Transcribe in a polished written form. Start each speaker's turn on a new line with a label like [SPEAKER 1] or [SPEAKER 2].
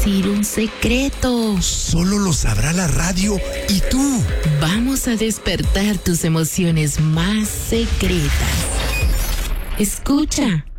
[SPEAKER 1] decir un secreto.
[SPEAKER 2] Solo lo sabrá la radio y tú.
[SPEAKER 1] Vamos a despertar tus emociones más secretas. Escucha.